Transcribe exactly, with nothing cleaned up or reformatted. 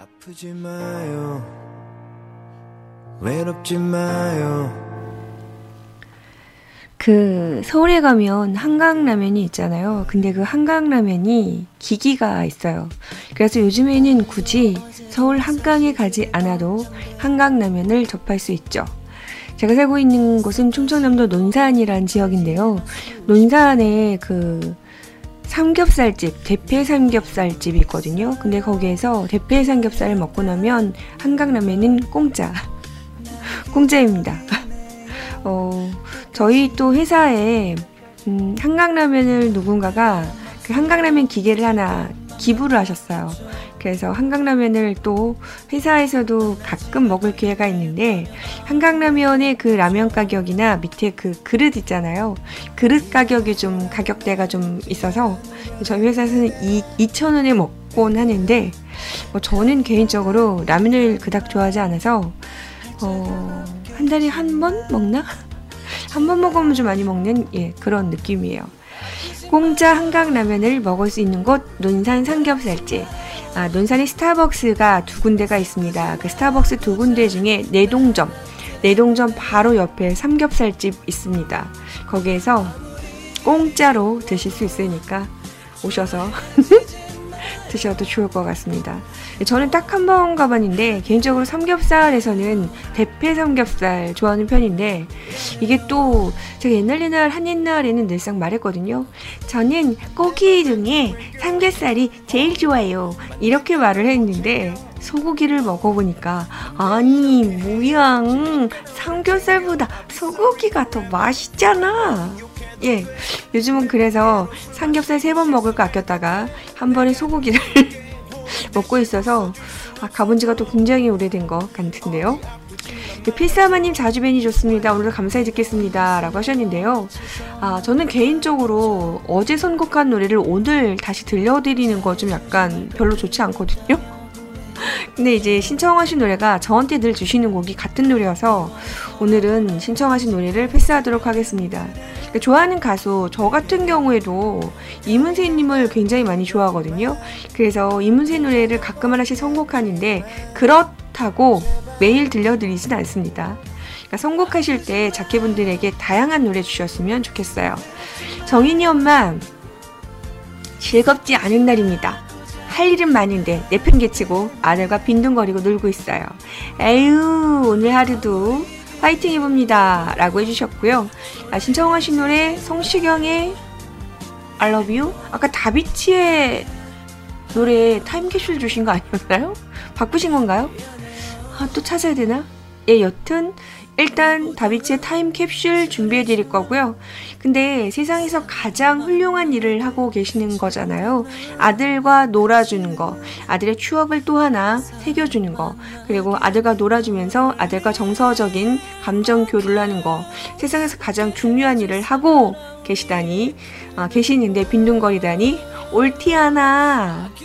아프지 마요. 외롭지 마요. 그 서울에 가면 한강라면이 있잖아요. 근데 그 한강라면이 기기가 있어요. 그래서 요즘에는 굳이 서울 한강에 가지 않아도 한강라면을 접할 수 있죠. 제가 살고 있는 곳은 충청남도 논산이라는 지역인데요. 논산에 그 삼겹살집, 대패 삼겹살집이 있거든요. 근데 거기에서 대패 삼겹살을 먹고 나면 한강라면은 공짜. 공짜입니다. 어, 저희 또 회사에 음, 한강라면을 누군가가 그 한강라면 기계를 하나 기부를 하셨어요. 그래서 한강라면을 또 회사에서도 가끔 먹을 기회가 있는데 한강라면의 그 라면 가격이나 밑에 그 그릇 있잖아요. 그릇 가격이 좀 가격대가 좀 있어서 저희 회사에서는 이천 원에 먹곤 하는데 뭐 저는 개인적으로 라면을 그닥 좋아하지 않아서 어, 한 달에 한 번 먹나? 한 번 먹으면 좀 많이 먹는 예, 그런 느낌이에요. 공짜 한강라면을 먹을 수 있는 곳 논산 삼겹살집. 아, 논산에 스타벅스가 두 군데가 있습니다. 그 스타벅스 두 군데 중에 내동점, 내동점 바로 옆에 삼겹살집 있습니다. 거기에서 공짜로 드실 수 있으니까 오셔서 드셔도 좋을 것 같습니다. 저는 딱 한 번 가봤는데 개인적으로 삼겹살에서는 대패 삼겹살 좋아하는 편인데 이게 또 제가 옛날 옛날 한 옛날에는 늘상 말했거든요. 저는 고기 중에 삼겹살이 제일 좋아요. 이렇게 말을 했는데 소고기를 먹어보니까 아니 뭐야 삼겹살보다 소고기가 더 맛있잖아. 예, 요즘은 그래서 삼겹살 세 번 먹을 거 아꼈다가 한 번에 소고기를 먹고 있어서 아, 가본 지가 또 굉장히 오래된 것 같은데요. 필사마님 자주 뵈니 좋습니다. 오늘도 감사히 듣겠습니다. 라고 하셨는데요. 아, 저는 개인적으로 어제 선곡한 노래를 오늘 다시 들려드리는 거 좀 약간 별로 좋지 않거든요. 근데 이제 신청하신 노래가 저한테 늘 주시는 곡이 같은 노래여서 오늘은 신청하신 노래를 패스하도록 하겠습니다. 좋아하는 가수, 저 같은 경우에도 이문세님을 굉장히 많이 좋아하거든요. 그래서 이문세 노래를 가끔 하나씩 선곡하는데 그렇다고 매일 들려드리진 않습니다. 그러니까 선곡하실 때 자켓분들에게 다양한 노래 주셨으면 좋겠어요. 정인이 엄마, 즐겁지 않은 날입니다. 할 일은 많은데 내팽개치고 아들과 빈둥거리고 놀고 있어요. 에휴, 오늘 하루도 파이팅 해봅니다. 라고 해주셨고요. 아, 신청하신 노래 성시경의 I love you? 아까 다비치의 노래 타임캡슐 주신 거 아니었나요? 바꾸신 건가요? 아, 또 찾아야 되나? 예, 여튼 일단 다비치의 타임캡슐 준비해 드릴 거고요. 근데 세상에서 가장 훌륭한 일을 하고 계시는 거잖아요. 아들과 놀아주는 거, 아들의 추억을 또 하나 새겨주는 거, 그리고 아들과 놀아주면서 아들과 정서적인 감정 교류를 하는 거, 세상에서 가장 중요한 일을 하고 계시다니, 아, 계시는데 빈둥거리다니 옳지 않아.